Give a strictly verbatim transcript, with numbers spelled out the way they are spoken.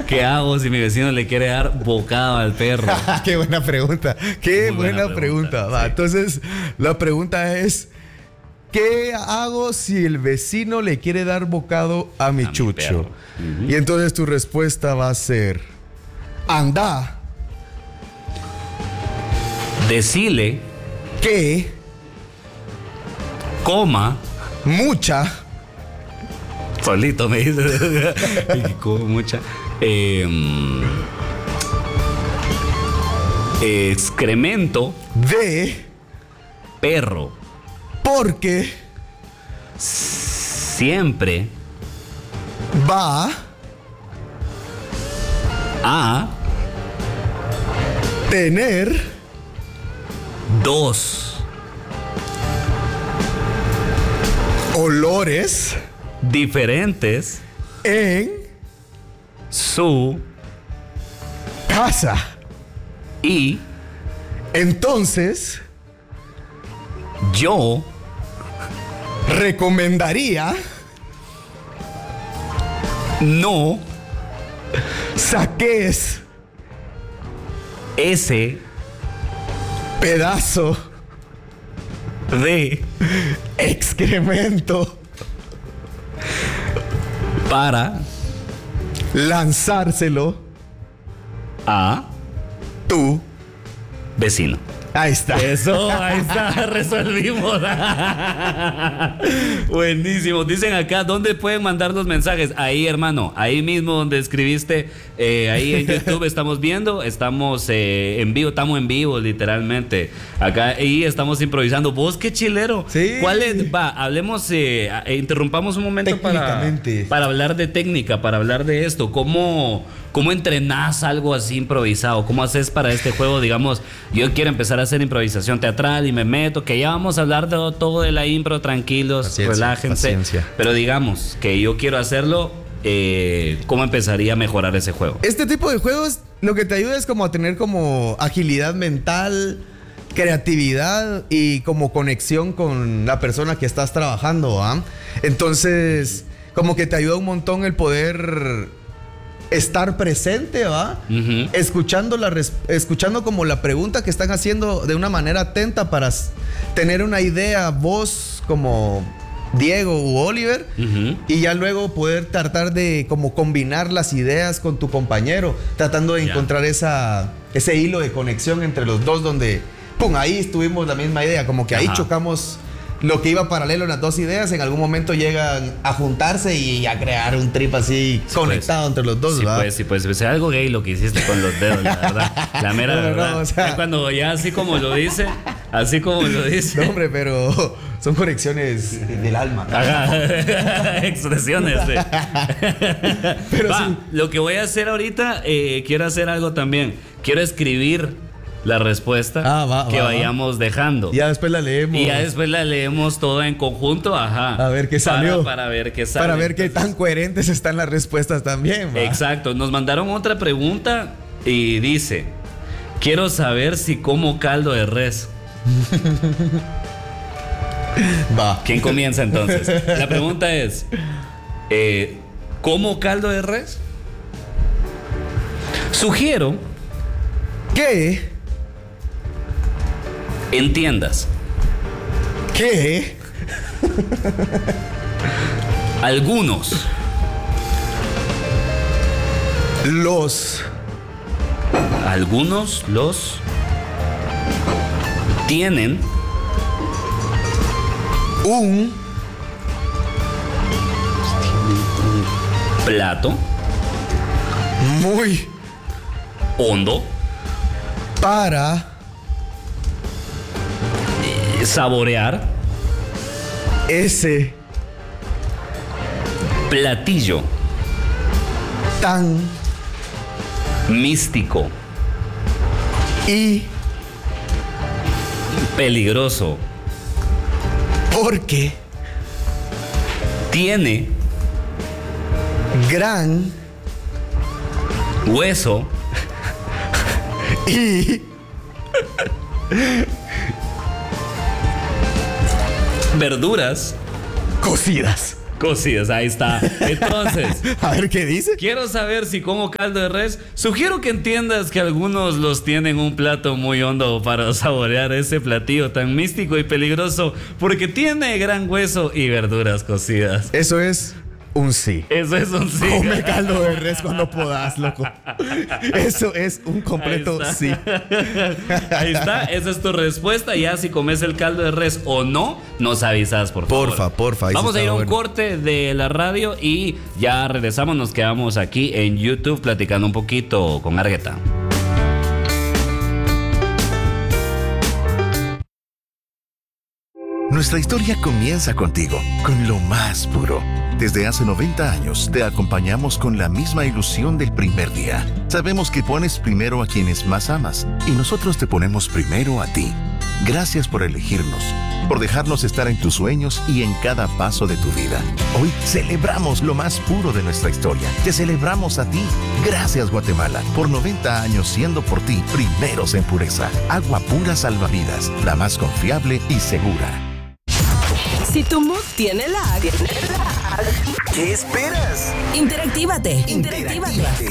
¿Qué hago si mi vecino le quiere dar bocado al perro? Qué buena pregunta. Qué Muy buena, buena pregunta. pregunta, Va, sí. entonces, la pregunta es: ¿qué hago si el vecino le quiere dar bocado a mi A mi chucho? perro. Ujú. Y entonces tu respuesta va a ser: anda, Decile, que coma, mucha solito me dice, y como mucha, eh, excremento, de, perro, porque siempre va a tener dos olores diferentes en su casa. y Entonces, yo recomendaría no saques ese pedazo de excremento para lanzárselo a tú. vecino. Ahí está. Eso, ahí está, resolvimos. Buenísimo. Dicen acá, ¿dónde pueden mandar los mensajes? Ahí, hermano, ahí mismo donde escribiste, eh, ahí en YouTube estamos viendo, estamos eh, en vivo, estamos en vivo, literalmente. Acá, y estamos improvisando. ¿Vos qué chilero? Sí. ¿Cuál es? Va, hablemos, eh, eh, interrumpamos un momento para, Técnicamente. para hablar de técnica, para hablar de esto. ¿Cómo, cómo entrenás algo así improvisado? ¿Cómo haces para este juego? Digamos, yo quiero empezar a hacer improvisación teatral y me meto, que ya vamos a hablar de todo de la impro, tranquilos, Paciencia, relájense. paciencia. Pero digamos que yo quiero hacerlo, eh, ¿cómo empezaría a mejorar ese juego? Este tipo de juegos lo que te ayuda es como a tener como agilidad mental, creatividad y como conexión con la persona que estás trabajando, ¿ah? Entonces, como que te ayuda un montón el poder estar presente, ¿va? Ujú. Escuchando, la res- escuchando como la pregunta que están haciendo de una manera atenta para s- tener una idea, vos como Diego u Oliver, Ujú. y ya luego poder tratar de como combinar las ideas con tu compañero, tratando de Ya. encontrar esa, ese hilo de conexión entre los dos donde, pum, ahí tuvimos la misma idea, como que ahí Ajá. chocamos lo que iba paralelo en las dos ideas, en algún momento llegan a juntarse y a crear un trip así Sí, conectado pues. entre los dos, Sí, ¿va? pues, sí, pues, es algo gay lo que hiciste con los dedos, la verdad. La mera No, no, no, verdad. o sea- Es cuando ya así como lo dice, así como lo dice. No, hombre, pero son conexiones del alma. Ajá. Expresiones. Sí. Pero Va, sí. lo que voy a hacer ahorita, eh, quiero hacer algo también. Quiero escribir la respuesta Ah, va, que va, va. vayamos dejando. Ya después la leemos. Y ya después la leemos todo en conjunto, ajá. A ver qué salió. Para, para ver qué sale. Para ver qué Entonces, tan coherentes están las respuestas también, ¿va? exacto. Nos mandaron otra pregunta y dice: quiero saber si como caldo de res. Va. ¿Quién comienza entonces? La pregunta es: eh, ¿como caldo de res? Sugiero ¿Qué? entiendas ¿Qué? algunos Los algunos los tienen un plato muy hondo, para eh, saborear ese platillo tan místico, y peligroso, porque tiene gran hueso y verduras cocidas. Cocidas, ahí está. Entonces, A ver qué dice. quiero saber si como caldo de res. Sugiero que entiendas que algunos los tienen un plato muy hondo para saborear ese platillo tan místico y peligroso porque tiene gran hueso y verduras cocidas. Eso es un sí. Eso es un sí. Come caldo de res cuando podas, loco. Eso es un completo Ahí sí. está. Ahí está, esa es tu respuesta. Ya si comes el caldo de res o no, nos avisas, por favor. Porfa, porfa. ahí sí Vamos a ir a está un bueno. corte de la radio y ya regresamos. Nos quedamos aquí en YouTube platicando un poquito con Argueta. Nuestra historia comienza contigo, con lo más puro. Desde hace noventa años te acompañamos con la misma ilusión del primer día. Sabemos que pones primero a quienes más amas y nosotros te ponemos primero a ti. Gracias por elegirnos, por dejarnos estar en tus sueños y en cada paso de tu vida. Hoy celebramos lo más puro de nuestra historia. Te celebramos a ti. Gracias, Guatemala, por noventa años siendo por ti primeros en pureza. Agua pura salvavidas, la más confiable y segura. Si tu mood tiene lag, ¿Qué esperas? interactívate. Interactívate.